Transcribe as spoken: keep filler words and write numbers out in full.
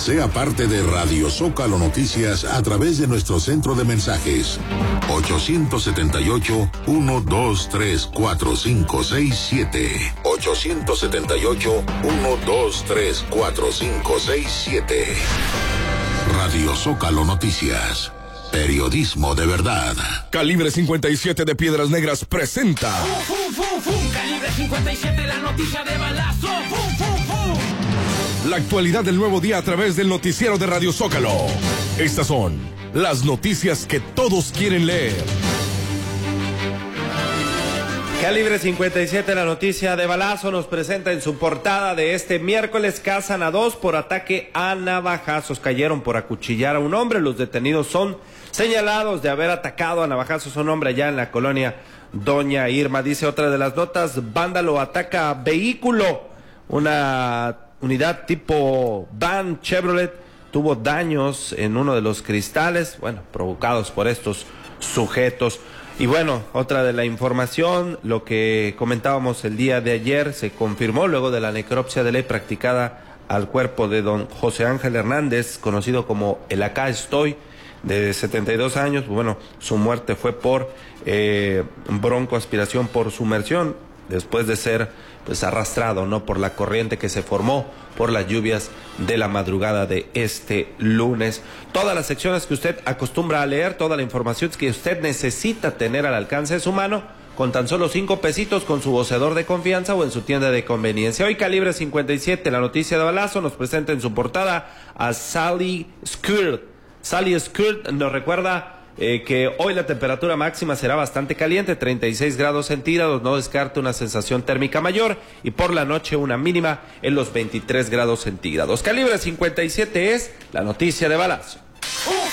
Sea parte de Radio Zócalo Noticias a través de nuestro centro de mensajes ochocientos setenta y ocho, ciento veintitrés, cuarenta y cinco sesenta y siete. ochocientos setenta y ocho, ciento veintitrés, cuarenta y cinco sesenta y siete. Radio Zócalo Noticias. Periodismo de verdad. Calibre cincuenta y siete de Piedras Negras presenta. ¡Fum, fum, fum, fum! Calibre cincuenta y siete, la noticia de balazo. ¡Fum, fum, fum! La actualidad del nuevo día a través del noticiero de Radio Zócalo. Estas son las noticias que todos quieren leer. Calibre cincuenta y siete, la noticia de balazo, nos presenta en su portada de este miércoles: cazan a dos por ataque a navajazos. Cayeron por acuchillar a un hombre. Los detenidos son señalados de haber atacado a navajazos a un hombre allá en la colonia Doña Irma. Dice otra de las notas: vándalo ataca vehículo. Una unidad tipo van Chevrolet tuvo daños en uno de los cristales, bueno, provocados por estos sujetos. Y bueno, otra de la información, lo que comentábamos el día de ayer, se confirmó luego de la necropsia de ley practicada al cuerpo de don José Ángel Hernández, conocido como el Acá Estoy, de setenta y dos años. Bueno, su muerte fue por eh, broncoaspiración por sumersión, después de ser pues arrastrado, ¿no?, por la corriente que se formó por las lluvias de la madrugada de este lunes. Todas las secciones que usted acostumbra a leer, toda la información que usted necesita tener al alcance de su mano, con tan solo cinco pesitos con su voceador de confianza o en su tienda de conveniencia. Hoy Calibre cincuenta y siete, la noticia de balazo, nos presenta en su portada a Sally Skirt. Sally Skirt nos recuerda Eh, que hoy la temperatura máxima será bastante caliente, treinta y seis grados centígrados, no descarta una sensación térmica mayor, y por la noche una mínima en los veintitrés grados centígrados. Calibre cincuenta y siete es la noticia de balazo.